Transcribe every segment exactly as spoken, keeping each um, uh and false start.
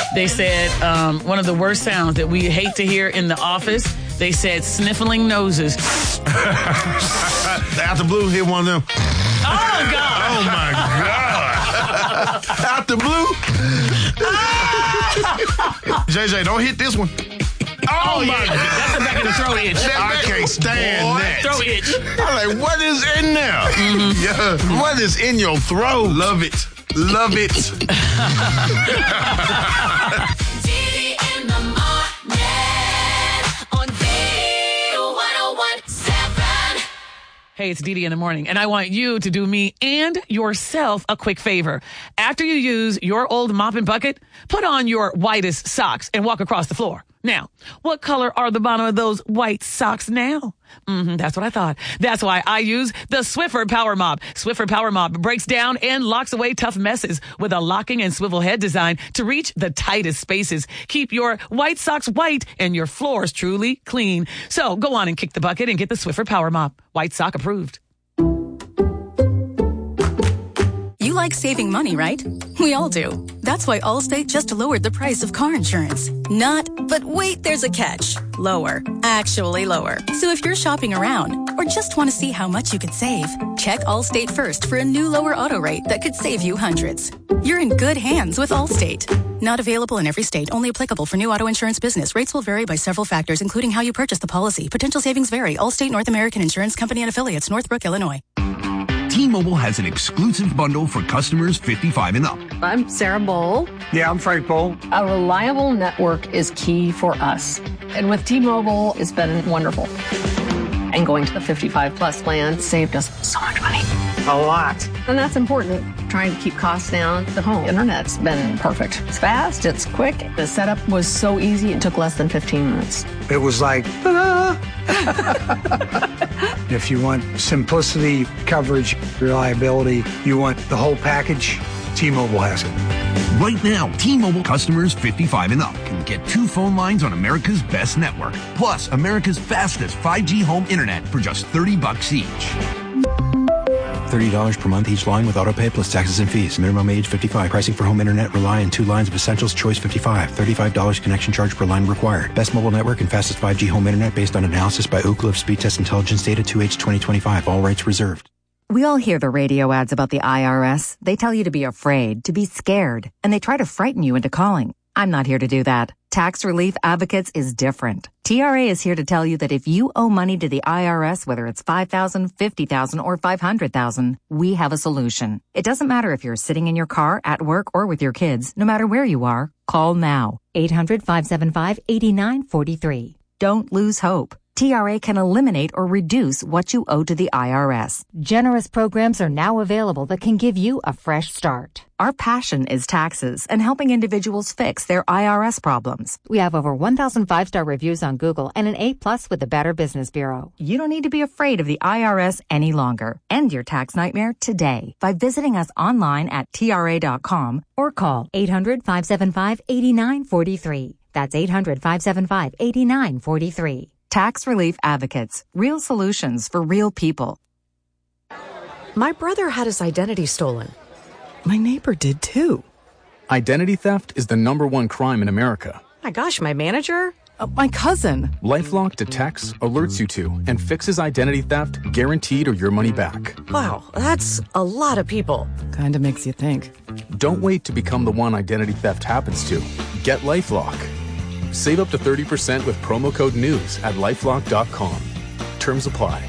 They said um, one of the worst sounds that we hate to hear in the office. They said sniffling noses. Out the blue, hit one of them. Oh, God. Oh, my God. Out the blue. J J, don't hit this one. Oh, Oh, my yeah. God. That's the back of the throat itch. I can't stand Boy, that. throat itch. I'm like, what is in there? Mm-hmm. Yeah. What is in your throat? Love it. Love it. Diddy in the morning on D one oh one point seven. Hey, it's Dee Dee in the morning, and I want you to do me and yourself a quick favor. After you use your old mop and bucket, put on your whitest socks and walk across the floor. Now, what color are the bottom of those white socks now? Mm-hmm, that's what I thought. That's why I use the Swiffer Power Mop. Swiffer Power Mop breaks down and locks away tough messes with a locking and swivel head design to reach the tightest spaces. Keep your white socks white and your floors truly clean. So go on and kick the bucket and get the Swiffer Power Mop. White sock approved. You like saving money, right? We all do. That's why Allstate just lowered the price of car insurance. Not, but wait, there's a catch. Lower. Actually lower. So if you're shopping around or just want to see how much you could save, check Allstate first for a new lower auto rate that could save you hundreds. You're in good hands with Allstate. Not available in every state. Only applicable for new auto insurance business. Rates will vary by several factors, including how you purchase the policy. Potential savings vary. Allstate North American Insurance Company and Affiliates, Northbrook, Illinois. T-Mobile has an exclusive bundle for customers fifty-five and up. I'm Sarah Bowl. Yeah, I'm Frank Bowl. A reliable network is key for us. And with T-Mobile, it's been wonderful. And going to the fifty-five plus plan saved us so much money. A lot. And that's important. Trying to keep costs down. The home internet's been perfect. It's fast, it's quick. The setup was so easy, it took less than fifteen minutes. It was like, ta-da! If you want simplicity, coverage, reliability, you want the whole package, T-Mobile has it. Right now, T-Mobile customers fifty-five and up can get two phone lines on America's best network, plus America's fastest five G home internet for just thirty bucks each. thirty dollars per month each line with autopay plus taxes and fees. Minimum age fifty-five. Pricing for home internet rely on two lines of Essentials Choice fifty-five. thirty-five dollars connection charge per line required. Best mobile network and fastest five G home internet based on analysis by Ookla of Speed Test Intelligence Data two H twenty twenty-five. All rights reserved. We all hear the radio ads about the I R S. They tell you to be afraid, to be scared, and they try to frighten you into calling. I'm not here to do that. Tax Relief Advocates is different. T R A is here to tell you that if you owe money to the I R S, whether it's five thousand dollars, fifty thousand dollars, or five hundred thousand dollars, we have a solution. It doesn't matter if you're sitting in your car, at work, or with your kids. No matter where you are, call now. eight hundred, five seven five, eight nine four three. Don't lose hope. T R A can eliminate or reduce what you owe to the I R S. Generous programs are now available that can give you a fresh start. Our passion is taxes and helping individuals fix their I R S problems. We have over one thousand five-star reviews on Google and an A plus with the Better Business Bureau. You don't need to be afraid of the I R S any longer. End your tax nightmare today by visiting us online at T R A dot com or call eight hundred, five seven five, eight nine four three. That's eight hundred, five seven five, eight nine four three. Tax Relief Advocates. Real solutions for real people. My brother had his identity stolen. My neighbor did too. Identity theft is the number one crime in America. My gosh, my manager? Uh, my cousin. LifeLock detects, alerts you to, and fixes identity theft guaranteed or your money back. Wow, that's a lot of people. Kinda makes you think. Don't wait to become the one identity theft happens to. Get LifeLock. Save up to thirty percent with promo code NEWS at lifelock dot com. Terms apply.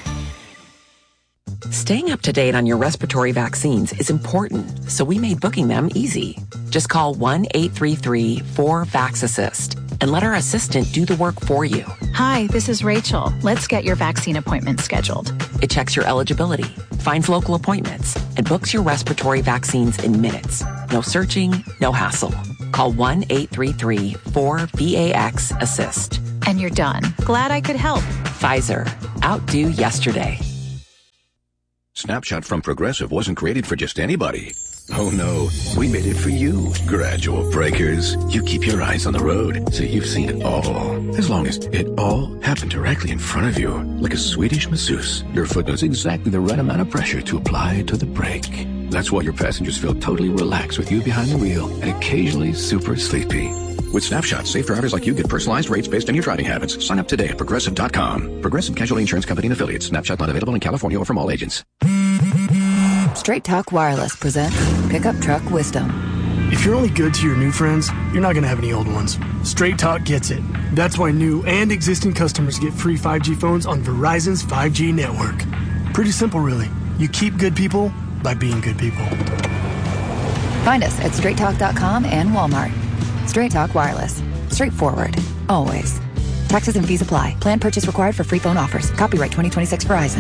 Staying up to date on your respiratory vaccines is important, so we made booking them easy. Just call one eight three three, four, VAX-ASSIST and let our assistant do the work for you. Hi, this is Rachel. Let's get your vaccine appointment scheduled. It checks your eligibility, finds local appointments, and books your respiratory vaccines in minutes. No searching, no hassle. Call one eight three three, four, VAX-ASSIST. And you're done. Glad I could help. Pfizer. Outdo yesterday. Snapshot from Progressive wasn't created for just anybody. Oh no, we made it for you. Gradual breakers. You keep your eyes on the road, so you've seen it all. As long as it all happened directly in front of you, like a Swedish masseuse, your foot knows exactly the right amount of pressure to apply to the brake. That's why your passengers feel totally relaxed with you behind the wheel and occasionally super sleepy. With Snapshot, safe drivers like you get personalized rates based on your driving habits. Sign up today at Progressive dot com. Progressive Casualty Insurance Company and Affiliates. Snapshot not available in California or from all agents. Straight Talk Wireless presents Pickup Truck Wisdom. If you're only good to your new friends, you're not going to have any old ones. Straight Talk gets it. That's why new and existing customers get free five G phones on Verizon's five G network. Pretty simple, really. You keep good people by being good people. Find us at straight talk dot com and Walmart. Straight Talk Wireless. Straightforward. Always. Taxes and fees apply. Plan purchase required for free phone offers. Copyright twenty twenty-six Verizon.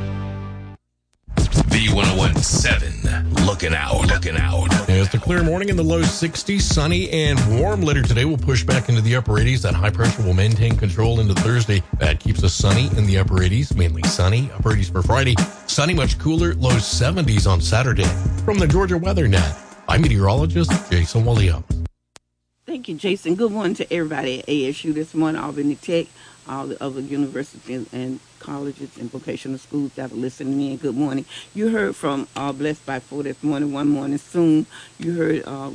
B one oh one point seven. Looking out. Looking out. It's a clear morning in the low sixties, sunny and warm. Later today, we'll push back into the upper eighties. That high pressure will maintain control into Thursday. That keeps us sunny in the upper eighties, mainly sunny. Upper eighties for Friday. Sunny, much cooler, low seventies on Saturday. From the Georgia Weather Net, I'm meteorologist Jason Williams. Thank you, Jason. Good morning to everybody at A S U this morning, Albany Tech, all the other universities and colleges and vocational schools that are listening in. Good morning. You heard from uh, Blessed by Four this morning, one morning soon. You heard uh,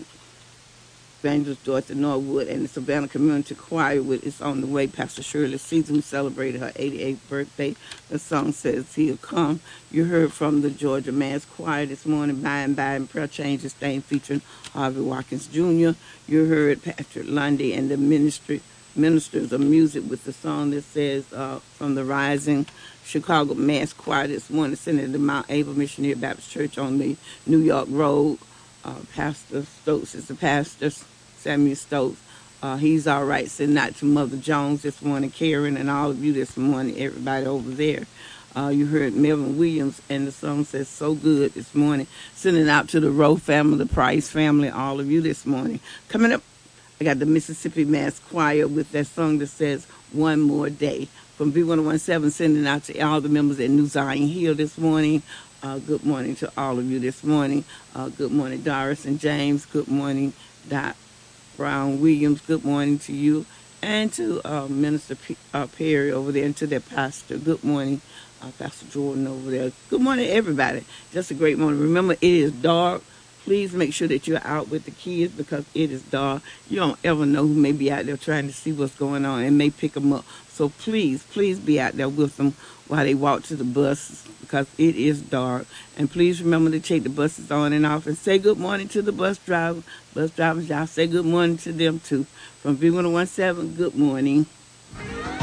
Evangelist Dorothy Norwood and the Savannah Community Choir with It's On the Way. Pastor Shirley Caesar, who celebrated her eighty-eighth birthday. The song says He'll Come. You heard from the Georgia Mass Choir this morning, By and By and Prayer Changes Thing, featuring Harvey Watkins Junior You heard Patrick Lundy and the ministry Ministers of Music with the song that says uh, from the Rising Chicago Mass Choir this morning, sending to Mount Ava Missionary Baptist Church on the New York Road. Uh, Pastor Stokes is the pastor, Samuel Stokes. Uh, he's all right. Sending out to Mother Jones this morning, Karen, and all of you this morning, everybody over there. Uh, you heard Melvin Williams, and the song says So Good this morning. Sending out to the Rowe family, the Price family, all of you this morning. Coming up, I got the Mississippi Mass Choir with that song that says One More Day. From B one oh one point seven, sending out to all the members at New Zion Hill this morning. Uh, good morning to all of you this morning. Uh, good morning, Doris and James. Good morning, Dot Brown Williams. Good morning to you. And to uh, Minister P- uh, Perry over there, and to their pastor. Good morning, uh, Pastor Jordan over there. Good morning, everybody. Just a great morning. Remember, it is dark. Please make sure that you're out with the kids because it is dark. You don't ever know who may be out there trying to see what's going on and may pick them up. So please, please be out there with them while they walk to the bus because it is dark. And please remember to take the buses on and off and say good morning to the bus driver. Bus drivers, y'all say good morning to them too. From B one oh one point seven, good morning.